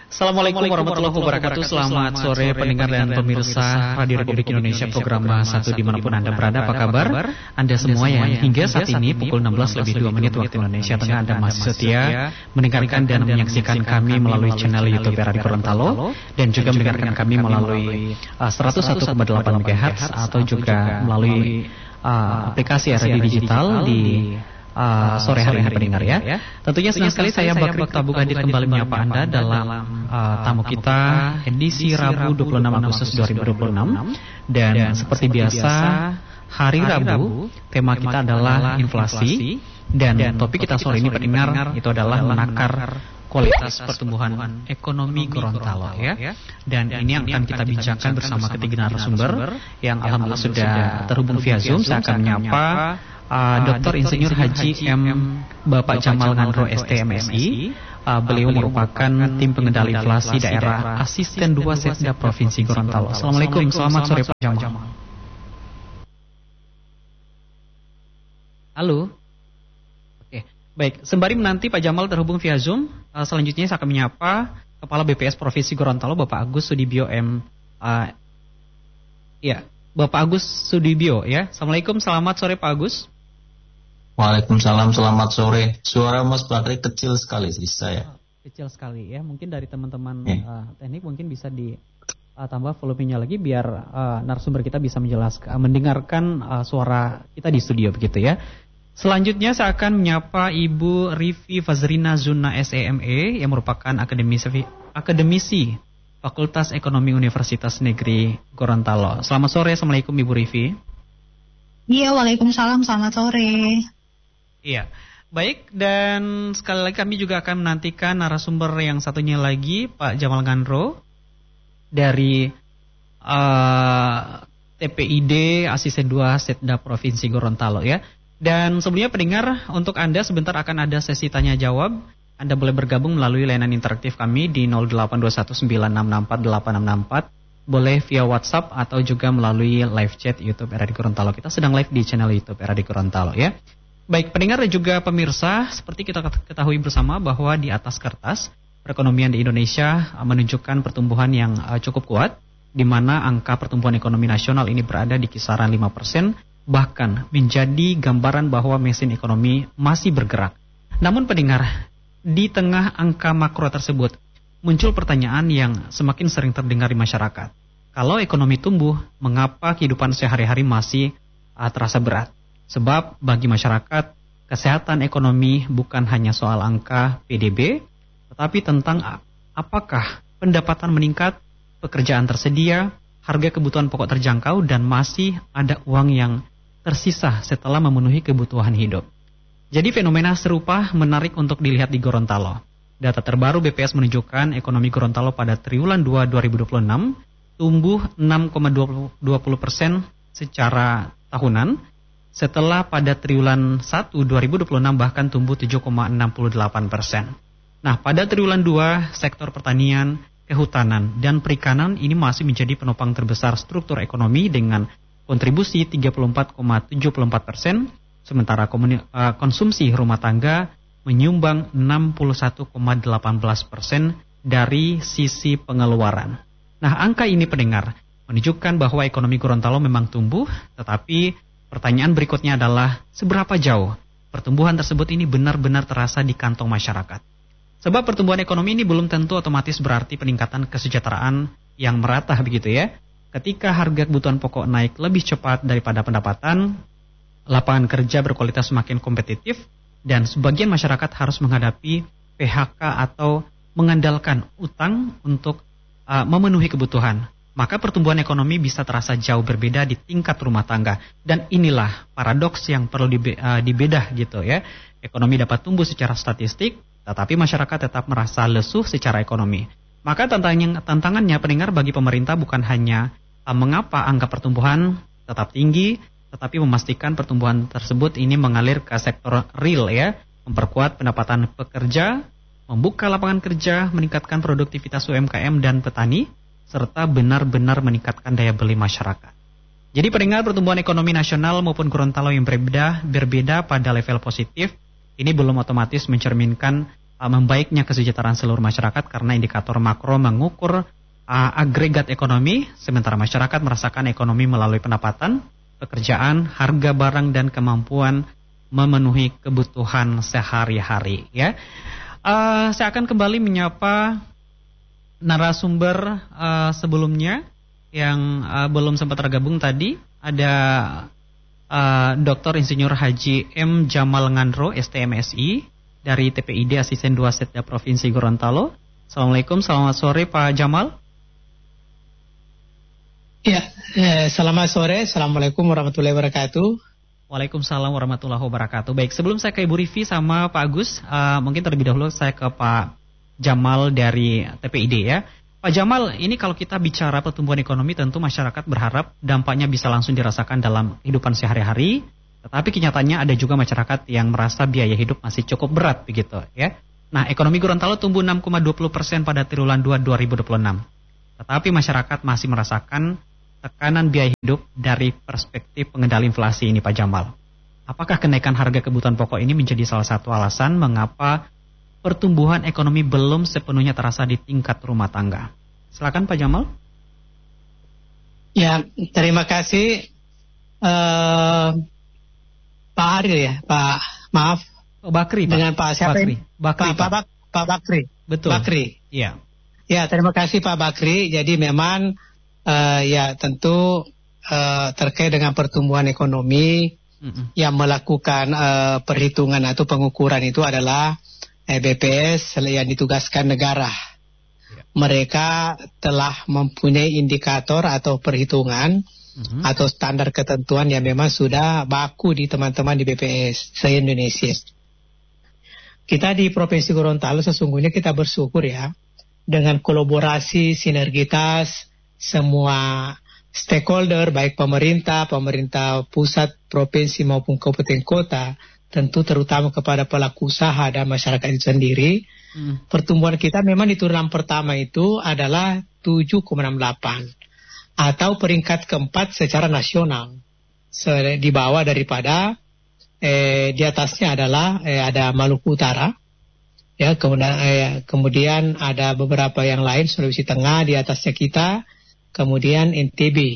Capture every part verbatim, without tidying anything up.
Assalamualaikum warahmatullahi wabarakatuh. Selamat sore pendengar dan pemirsa Radio Republik Indonesia program satu dimanapun Anda berada. Apa kabar Anda semua yang hingga saat ini pukul enam belas lebih dua menit waktu Indonesia Tengah Anda masih setia mendengarkan dan menyaksikan kami melalui channel YouTube Radio Gorontalo dan juga mendengarkan kami melalui uh, seratus satu koma delapan megahertz atau juga melalui uh, aplikasi R D digital di Uh, sore hari ini pendengar ya. Tentunya senang sekali saya Bakri Tabu Kadir kembali menyapa Anda dalam uh, tamu kita edisi Rabu dua puluh enam Agustus dua ribu dua puluh enam. Dan seperti biasa hari Rabu tema kita adalah inflasi. Dan topik kita sore ini pendengar itu adalah menakar kualitas pertumbuhan ekonomi Gorontalo ya. Dan ini yang akan kita bincangkan bersama ketiga narasumber yang alhamdulillah sudah terhubung via Zoom. Saya akan menyapa Uh, Doktor Insinyur Haji M. Bapak Jamal Ngandro S T M Si. Uh, beliau merupakan tim pengendali inflasi daerah Asisten dua Setda Provinsi Gorontalo. Assalamualaikum, selamat sore Pak Jamal. Halo. Oke, baik. Sembari menanti Pak Jamal terhubung via Zoom, uh, selanjutnya saya akan menyapa Kepala B P S Provinsi Gorontalo Bapak Agus Sudibyo M. Uh, ya, Bapak Agus Sudibyo ya. Assalamualaikum, selamat sore Pak Agus. Waalaikumsalam, selamat sore. Suara Mas Bakri kecil sekali sih saya. Kecil sekali ya, mungkin dari teman-teman yeah. uh, teknik mungkin bisa ditambah uh, volumenya lagi biar uh, narasumber kita bisa menjelaskan, uh, mendengarkan uh, suara kita di studio begitu ya. Selanjutnya saya akan menyapa Ibu Rivi Fazrina Zuna S E M E yang merupakan akademisi, akademisi Fakultas Ekonomi Universitas Negeri Gorontalo. Selamat sore, Assalamualaikum Ibu Rivi. Iya, waalaikumsalam, selamat sore. Iya, baik, dan sekali lagi kami juga akan menantikan narasumber yang satunya lagi, Pak Jamal Ngandro dari uh, T P I D Asisten dua Setda Provinsi Gorontalo ya. Dan sebelumnya pendengar, untuk Anda sebentar akan ada sesi tanya jawab. Anda boleh bergabung melalui layanan interaktif kami di nol delapan dua satu sembilan enam enam empat delapan enam enam empat. Boleh via WhatsApp atau juga melalui live chat YouTube R D Gorontalo. Kita sedang live di channel YouTube R D Gorontalo ya. Baik pendengar dan juga pemirsa, seperti kita ketahui bersama bahwa di atas kertas perekonomian di Indonesia menunjukkan pertumbuhan yang cukup kuat, di mana angka pertumbuhan ekonomi nasional ini berada di kisaran lima persen, bahkan menjadi gambaran bahwa mesin ekonomi masih bergerak. Namun pendengar, di tengah angka makro tersebut, muncul pertanyaan yang semakin sering terdengar di masyarakat. Kalau ekonomi tumbuh, mengapa kehidupan sehari-hari masih uh, terasa berat? Sebab bagi masyarakat, kesehatan ekonomi bukan hanya soal angka P D B, tetapi tentang apakah pendapatan meningkat, pekerjaan tersedia, harga kebutuhan pokok terjangkau, dan masih ada uang yang tersisa setelah memenuhi kebutuhan hidup. Jadi fenomena serupa menarik untuk dilihat di Gorontalo. Data terbaru B P S menunjukkan ekonomi Gorontalo pada triwulan dua dua ribu dua puluh enam tumbuh enam koma dua puluh persen secara tahunan, setelah pada triwulan satu dua ribu dua puluh enam bahkan tumbuh tujuh koma enam delapan persen. Nah, pada triwulan dua sektor pertanian, kehutanan, dan perikanan ini masih menjadi penopang terbesar struktur ekonomi dengan kontribusi tiga puluh empat koma tujuh empat persen, sementara komuni, uh, konsumsi rumah tangga menyumbang enam puluh satu koma delapan belas persen dari sisi pengeluaran. Nah, angka ini pendengar menunjukkan bahwa ekonomi Gorontalo memang tumbuh, tetapi pertanyaan berikutnya adalah seberapa jauh pertumbuhan tersebut ini benar-benar terasa di kantong masyarakat. Sebab pertumbuhan ekonomi ini belum tentu otomatis berarti peningkatan kesejahteraan yang merata begitu ya. Ketika harga kebutuhan pokok naik lebih cepat daripada pendapatan, lapangan kerja berkualitas semakin kompetitif, dan sebagian masyarakat harus menghadapi P H K atau mengandalkan utang untuk uh, memenuhi kebutuhan. Maka pertumbuhan ekonomi bisa terasa jauh berbeda di tingkat rumah tangga. Dan inilah paradoks yang perlu dibe, uh, dibedah gitu ya. Ekonomi dapat tumbuh secara statistik, tetapi masyarakat tetap merasa lesuh secara ekonomi. Maka tantangan, tantangannya pendengar bagi pemerintah bukan hanya uh, mengapa angka pertumbuhan tetap tinggi, tetapi memastikan pertumbuhan tersebut ini mengalir ke sektor real ya, memperkuat pendapatan pekerja, membuka lapangan kerja, meningkatkan produktivitas U M K M dan petani, serta benar-benar meningkatkan daya beli masyarakat. Jadi pendengar, pertumbuhan ekonomi nasional maupun Gorontalo yang berbeda, berbeda pada level positif, ini belum otomatis mencerminkan uh, membaiknya kesejahteraan seluruh masyarakat karena indikator makro mengukur uh, agregat ekonomi, sementara masyarakat merasakan ekonomi melalui pendapatan, pekerjaan, harga barang dan kemampuan memenuhi kebutuhan sehari-hari. Ya, uh, saya akan kembali menyapa narasumber uh, sebelumnya yang uh, belum sempat tergabung tadi. Ada uh, Doktor Insinyur Haji M. Jamal Ngandro, S T M S I dari T P I D Asisten dua Setda Provinsi Gorontalo. Assalamualaikum, selamat sore Pak Jamal. Ya, eh, selamat sore. Assalamualaikum warahmatullahi wabarakatuh. Waalaikumsalam warahmatullahi wabarakatuh. Baik, sebelum saya ke Ibu Rivi sama Pak Agus, uh, mungkin terlebih dahulu saya ke Pak Jamal dari T P I D ya. Pak Jamal, ini kalau kita bicara pertumbuhan ekonomi tentu masyarakat berharap dampaknya bisa langsung dirasakan dalam kehidupan sehari-hari. Tetapi kenyataannya ada juga masyarakat yang merasa biaya hidup masih cukup berat begitu ya. Nah, ekonomi Gorontalo tumbuh enam koma dua puluh persen pada triwulan dua dua ribu dua puluh enam. Tetapi masyarakat masih merasakan tekanan biaya hidup dari perspektif pengendali inflasi ini Pak Jamal. Apakah kenaikan harga kebutuhan pokok ini menjadi salah satu alasan mengapa pertumbuhan ekonomi belum sepenuhnya terasa di tingkat rumah tangga? Silakan Pak Jamal. Ya, terima kasih uh, Pak Aril ya, Pak maaf. Oh, Bakri, Pak. Dengan Pak siapa Bakri. ini? Bakri, Pak, Pak. Pak, Pak Bakri. Betul. Bakri. Iya. Ya, terima kasih Pak Bakri. Jadi memang uh, ya tentu uh, terkait dengan pertumbuhan ekonomi mm-mm. yang melakukan uh, perhitungan atau pengukuran itu adalah B P S yang ditugaskan negara. Ya. Mereka telah mempunyai indikator atau perhitungan uh-huh. atau standar ketentuan yang memang sudah baku di teman-teman di B P S se-Indonesia. Kita di Provinsi Gorontalo sesungguhnya kita bersyukur ya dengan kolaborasi sinergitas semua stakeholder baik pemerintah, pemerintah pusat, provinsi maupun kabupaten kota. Tentu terutama kepada pelaku usaha dan masyarakat itu sendiri. Hmm. Pertumbuhan kita memang di triwulan pertama itu adalah tujuh koma enam delapan atau peringkat keempat secara nasional. Se- di bawah daripada eh, di atasnya adalah eh, ada Maluku Utara. Ya, kemudian, eh, kemudian ada beberapa yang lain, Sulawesi Tengah di atasnya kita, kemudian N T B.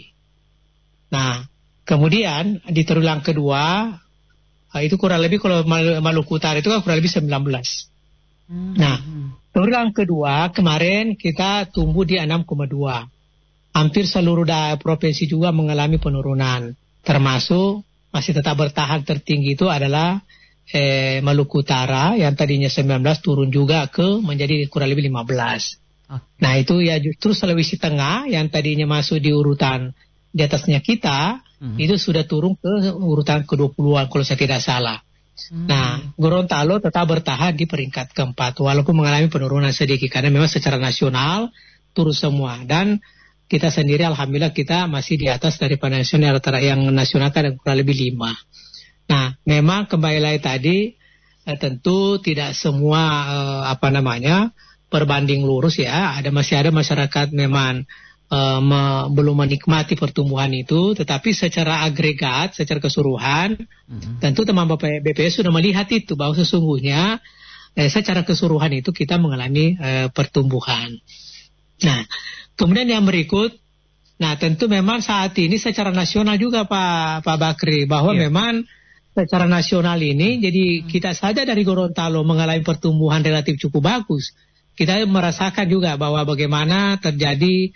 Nah, kemudian di triwulan kedua Nah, itu kurang lebih kalau Maluku Utara itu kan kurang lebih sembilan belas. Hmm. Nah, triwulan kedua kemarin kita tumbuh di enam koma dua. Hampir seluruh daerah provinsi juga mengalami penurunan. Termasuk masih tetap bertahan tertinggi itu adalah eh, Maluku Utara yang tadinya sembilan belas turun juga ke menjadi kurang lebih lima belas. Okay. Nah, itu ya justru Sulawesi Tengah yang tadinya masuk di urutan di atasnya kita, hmm. itu sudah turun ke urutan ke dua puluhan kalau saya tidak salah. Hmm. Nah, Gorontalo tetap bertahan di peringkat keempat walaupun mengalami penurunan sedikit karena memang secara nasional turun semua dan kita sendiri alhamdulillah kita masih di atas daripada nasional yang nasional kan kurang lebih lima. Nah, memang kembali lagi tadi eh, tentu tidak semua eh, apa namanya perbanding lurus ya, ada masih ada masyarakat memang Uh, me, belum menikmati pertumbuhan itu, tetapi secara agregat, secara keseluruhan, mm-hmm. tentu teman B P S sudah melihat itu bahwa sesungguhnya eh, secara keseluruhan itu kita mengalami eh, pertumbuhan. Nah, kemudian yang berikut, nah tentu memang saat ini secara nasional juga Pak Pak Bakri bahwa yeah. memang secara nasional ini, jadi mm-hmm. kita saja dari Gorontalo mengalami pertumbuhan relatif cukup bagus. Kita merasakan juga bahwa bagaimana terjadi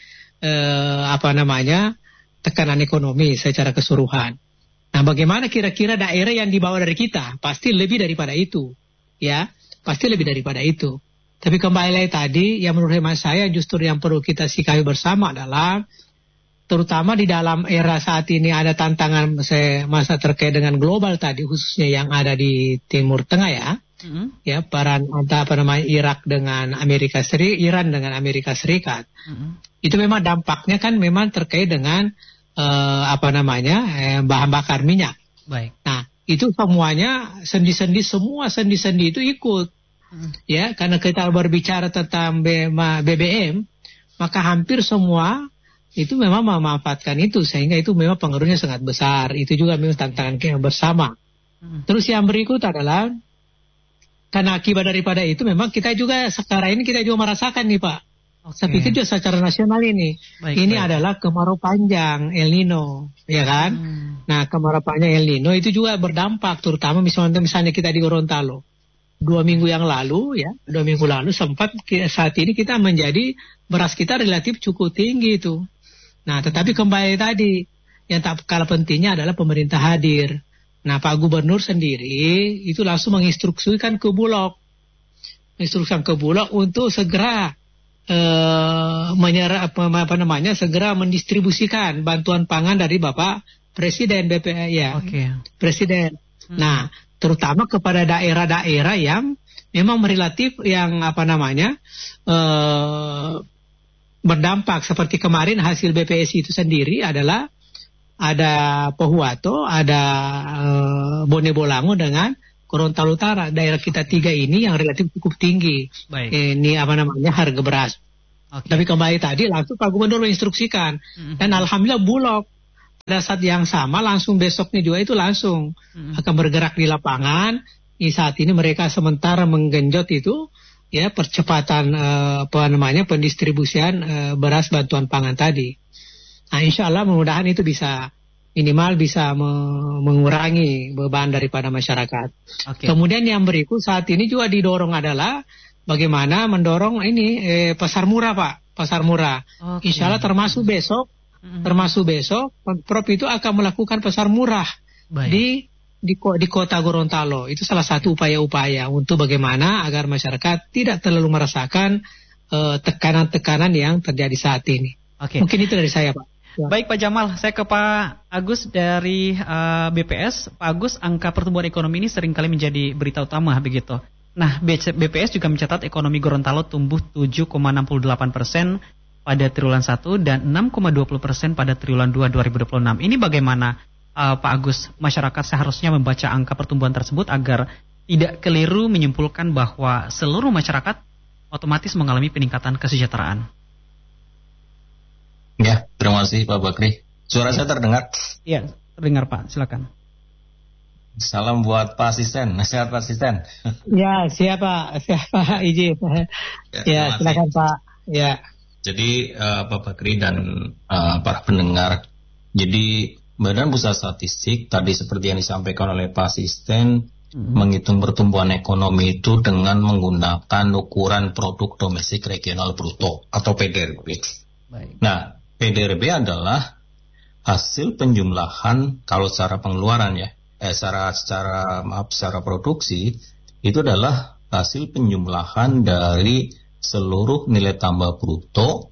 Eh, apa namanya tekanan ekonomi secara keseluruhan. Nah, bagaimana kira-kira daerah yang di bawah dari kita? Pasti lebih daripada itu, ya, pasti lebih daripada itu. Tapi kembali lagi tadi, yang menurut hemat saya justru yang perlu kita sikapi bersama adalah, terutama di dalam era saat ini ada tantangan masa terkait dengan global tadi, khususnya yang ada di Timur Tengah ya. Mm-hmm. Ya, peran antara apa namanya Irak dengan Amerika Serikat, Iran dengan Amerika Serikat, mm-hmm. itu memang dampaknya kan memang terkait dengan uh, apa namanya eh, bahan bakar minyak. Baik. Nah, itu semuanya sendi-sendi semua sendi-sendi itu ikut, mm-hmm. ya, karena kita berbicara tentang B B M, maka hampir semua itu memang memanfaatkan itu sehingga itu memang pengaruhnya sangat besar. Itu juga memang tantangan kita bersama. Mm-hmm. Terus yang berikut adalah karena akibat daripada itu memang kita juga sekarang ini kita juga merasakan nih Pak. Okay. Saya pikir juga secara nasional ini, baik, ini baik. adalah kemarau panjang El Nino, ya kan? Hmm. Nah kemarau panjang El Nino itu juga berdampak, terutama misalnya misalnya kita di Gorontalo. Dua minggu yang lalu ya, dua minggu lalu sempat saat ini kita menjadi beras kita relatif cukup tinggi itu. Nah, tetapi kembali tadi yang tak kalah pentingnya adalah pemerintah hadir. Nah, Pak Gubernur sendiri itu langsung menginstruksikan ke Bulog, menginstruksikan ke Bulog untuk segera eh, menyerah apa, apa namanya, segera mendistribusikan bantuan pangan dari Bapak Presiden B P ya, okay. Presiden. Hmm. Nah. Terutama kepada daerah-daerah yang memang relatif yang apa namanya eh, berdampak seperti kemarin hasil B P S I itu sendiri adalah ada Pohuwato, ada eh, Bone Bolango dengan Gorontalo Utara. Daerah kita tiga ini yang relatif cukup tinggi. Baik. Ini apa namanya harga beras. Okay. Tapi kembali tadi langsung Pak Gubernur menginstruksikan mm-hmm. dan alhamdulillah Bulog pada saat yang sama langsung besoknya juga itu langsung hmm. akan bergerak di lapangan. Di saat ini mereka sementara menggenjot itu ya percepatan eh, apa namanya pendistribusian eh, beras bantuan pangan tadi. Nah insya Allah mudah-mudahan itu bisa minimal bisa me- mengurangi beban daripada masyarakat. Okay. Kemudian yang berikut saat ini juga didorong adalah bagaimana mendorong ini eh, pasar murah Pak, pasar murah. Okay. Insya Allah termasuk besok. Mm-hmm. Termasuk besok, Prof itu akan melakukan pasar murah Baik. di di di kota Gorontalo. Itu salah satu upaya-upaya untuk bagaimana agar masyarakat tidak terlalu merasakan uh, tekanan-tekanan yang terjadi saat ini. Okay. Mungkin itu dari saya, Pak. Ya. Baik Pak Jamal, saya ke Pak Agus dari uh, B P S. Pak Agus, angka pertumbuhan ekonomi ini seringkali menjadi berita utama begitu. Nah, B P S juga mencatat ekonomi Gorontalo tumbuh tujuh koma enam delapan persen pada triwulan satu dan enam koma dua puluh persen pada triwulan dua dua ribu dua puluh enam. Ini bagaimana uh, Pak Agus, masyarakat seharusnya membaca angka pertumbuhan tersebut agar tidak keliru menyimpulkan bahwa seluruh masyarakat otomatis mengalami peningkatan kesejahteraan? Ya, terima kasih Pak Bakri. Suara ya. Saya terdengar? Iya, terdengar Pak, silakan. Salam buat Pak Asisten, nasihat Pak Asisten. Ya, siapa? Siapa izin. Ya, ya silakan Pak. Ya. Jadi uh, Pak Bakri dan uh, para pendengar, jadi Badan Pusat Statistik tadi seperti yang disampaikan oleh Pak Asisten hmm. menghitung pertumbuhan ekonomi itu dengan menggunakan ukuran produk domestik regional bruto atau P D R B. Baik. Nah, P D R B adalah hasil penjumlahan kalau secara pengeluaran ya, eh secara secara maaf secara produksi itu adalah hasil penjumlahan dari seluruh nilai tambah bruto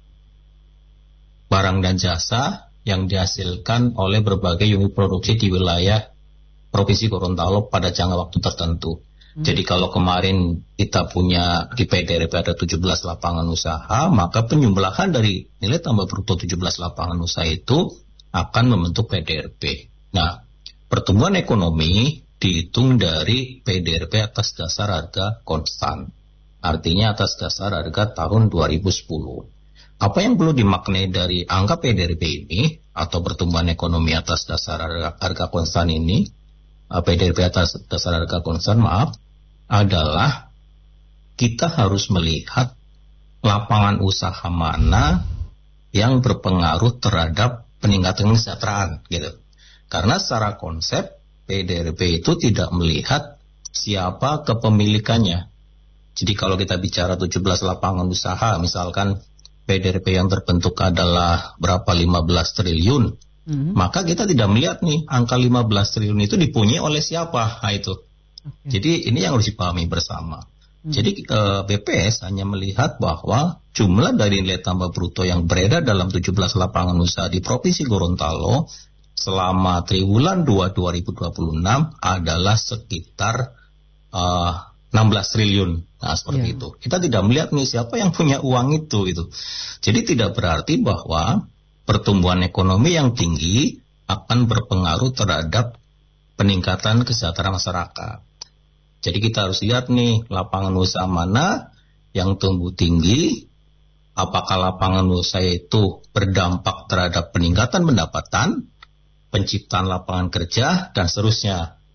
barang dan jasa yang dihasilkan oleh berbagai unit produksi di wilayah Provinsi Gorontalo pada jangka waktu tertentu. Hmm. Jadi kalau kemarin kita punya di P D R B ada tujuh belas lapangan usaha, maka penjumlahan dari nilai tambah bruto tujuh belas lapangan usaha itu akan membentuk P D R B. Nah, pertumbuhan ekonomi dihitung dari P D R B atas dasar harga konstan. Artinya atas dasar harga tahun dua ribu sepuluh. Apa yang perlu dimaknai dari angka P D R B ini atau pertumbuhan ekonomi atas dasar harga, harga konstan ini, P D R B atas dasar harga konstan, maaf, adalah kita harus melihat lapangan usaha mana yang berpengaruh terhadap peningkatan kesejahteraan, gitu. Karena secara konsep P D R B itu tidak melihat siapa kepemilikannya. Jadi kalau kita bicara tujuh belas lapangan usaha, misalkan P D R B yang terbentuk adalah berapa lima belas triliun, mm-hmm. maka kita tidak melihat nih angka lima belas triliun itu dipunyai oleh siapa. Nah itu. Okay. Jadi ini yang harus dipahami bersama. Mm-hmm. Jadi eh, B P S hanya melihat bahwa jumlah dari nilai tambah bruto yang beredar dalam tujuh belas lapangan usaha di Provinsi Gorontalo selama triwulan dua dua ribu dua puluh enam adalah sekitar uh, enam belas triliun. Nah, seperti yeah. itu. Kita tidak melihat nih siapa yang punya uang itu gitu. Jadi tidak berarti bahwa pertumbuhan ekonomi yang tinggi akan berpengaruh terhadap peningkatan kesejahteraan masyarakat. Jadi kita harus lihat nih lapangan usaha mana yang tumbuh tinggi, apakah lapangan usaha itu berdampak terhadap peningkatan pendapatan, penciptaan lapangan kerja, dan seterusnya.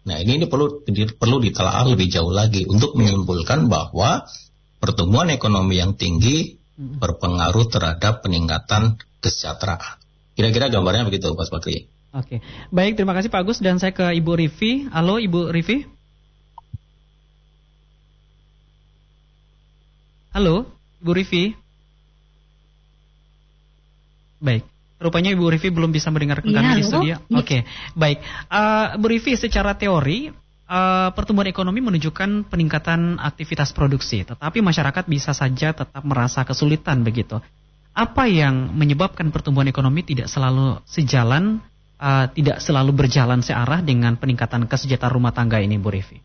Nah ini, ini perlu perlu ditelaah lebih jauh lagi untuk menyimpulkan bahwa pertumbuhan ekonomi yang tinggi berpengaruh terhadap peningkatan kesejahteraan. Kira-kira gambarnya begitu, Mas Bakri. Oke, baik, terima kasih Pak Agus, dan saya ke Ibu Rivi. Halo Ibu Rivi. Halo Ibu Rivi. Baik, rupanya Ibu Rivi belum bisa mendengarkan ya, kami di studio. Ya. Oke, baik. Uh, Bu Rivi, secara teori uh, pertumbuhan ekonomi menunjukkan peningkatan aktivitas produksi, tetapi masyarakat bisa saja tetap merasa kesulitan begitu. Apa yang menyebabkan pertumbuhan ekonomi tidak selalu sejalan, uh, tidak selalu berjalan searah dengan peningkatan kesejahteraan rumah tangga ini, Bu Rivi?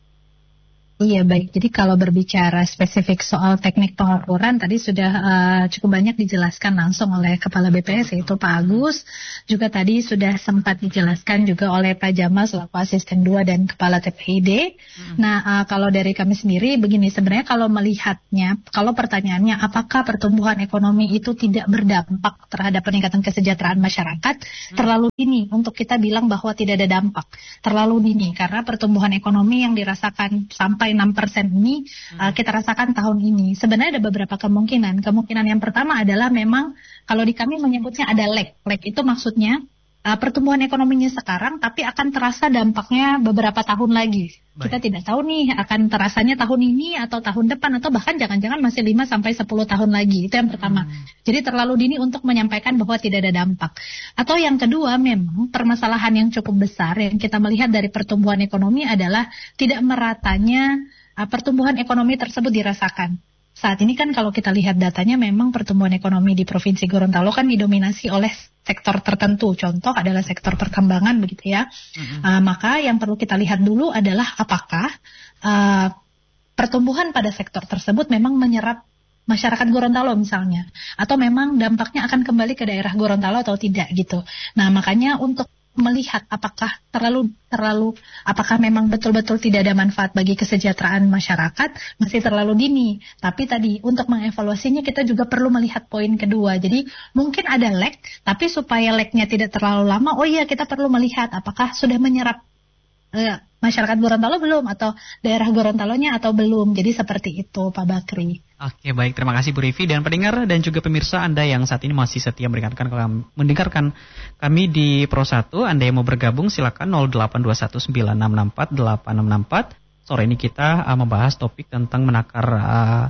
Iya baik, jadi kalau berbicara spesifik soal teknik pengukuran tadi sudah uh, cukup banyak dijelaskan langsung oleh Kepala B P S yaitu Pak Agus. Juga tadi sudah sempat dijelaskan juga oleh Pak Jamal selaku Asisten dua dan Kepala T P I D. Hmm. Nah uh, kalau dari kami sendiri begini, sebenarnya kalau melihatnya, kalau pertanyaannya apakah pertumbuhan ekonomi itu tidak berdampak terhadap peningkatan kesejahteraan masyarakat, hmm. terlalu dini untuk kita bilang bahwa tidak ada dampak. Terlalu dini karena pertumbuhan ekonomi yang dirasakan sampai enam persen ini uh, kita rasakan tahun ini. Sebenarnya ada beberapa kemungkinan. Kemungkinan yang pertama adalah memang kalau di kami menyebutnya ada lag. Lag itu maksudnya uh, pertumbuhan ekonominya sekarang tapi akan terasa dampaknya beberapa tahun lagi. Baik. Kita tidak tahu nih akan terasanya tahun ini atau tahun depan atau bahkan jangan-jangan masih lima sampai sepuluh tahun lagi. Itu yang pertama. Hmm. Jadi terlalu dini untuk menyampaikan bahwa tidak ada dampak. Atau yang kedua memang permasalahan yang cukup besar yang kita melihat dari pertumbuhan ekonomi adalah tidak meratanya uh, pertumbuhan ekonomi tersebut dirasakan. Saat ini kan kalau kita lihat datanya memang pertumbuhan ekonomi di Provinsi Gorontalo kan didominasi oleh sektor tertentu. Contoh adalah sektor pertambangan begitu ya. Mm-hmm. Uh, maka yang perlu kita lihat dulu adalah apakah uh, pertumbuhan pada sektor tersebut memang menyerap masyarakat Gorontalo misalnya. Atau memang dampaknya akan kembali ke daerah Gorontalo atau tidak gitu. Nah makanya untuk melihat apakah terlalu terlalu apakah memang betul-betul tidak ada manfaat bagi kesejahteraan masyarakat masih terlalu dini. Tapi tadi untuk mengevaluasinya kita juga perlu melihat poin kedua. Jadi mungkin ada lag, tapi supaya lagnya tidak terlalu lama, oh iya kita perlu melihat apakah sudah menyerap eh, masyarakat Gorontalo belum atau daerah Gorontalonya atau belum. Jadi seperti itu Pak Bakri. Oke baik, terima kasih Bu Rivi dan pendengar dan juga pemirsa Anda yang saat ini masih setia mendengarkan mendengarkan kami di Pro satu. Anda yang mau bergabung silakan nol delapan dua satu sembilan enam enam empat delapan enam enam empat. Sore ini kita uh, membahas topik tentang menakar uh,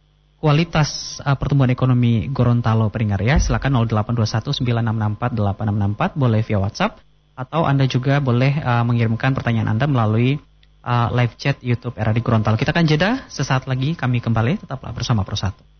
kualitas uh, pertumbuhan ekonomi Gorontalo pendengar ya. Silakan nol delapan dua satu sembilan enam enam empat delapan enam enam empat boleh via WhatsApp atau Anda juga boleh uh, mengirimkan pertanyaan Anda melalui Uh, live chat YouTube R R D Gorontalo. Kita akan jeda, sesaat lagi kami kembali, tetaplah bersama Pro satu.